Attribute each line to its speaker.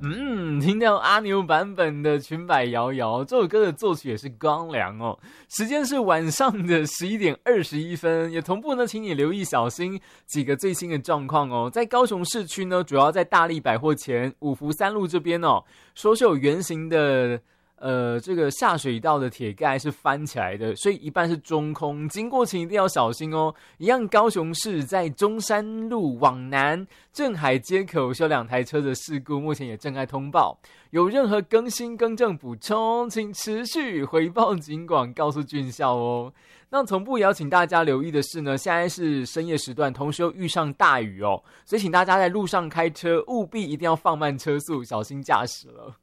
Speaker 1: 听到阿牛版本的《裙摆摇摇》，这首歌的作曲也是光良哦。时间是晚上的11:21，也同步呢，请你留意小心几个最新的状况哦。在高雄市区呢，主要在大利百货前五福三路这边哦，说是有圆形的。这个下水道的铁盖是翻起来的，所以一半是中空，经过请一定要小心哦。一样，高雄市在中山路往南镇海街口有2台车的事故，目前也正在通报。有任何更新、更正、补充，请持续回报警广，告诉军校哦。那同步也要请大家留意的是呢，现在是深夜时段，同时又遇上大雨哦，所以请大家在路上开车务必一定要放慢车速，小心驾驶了。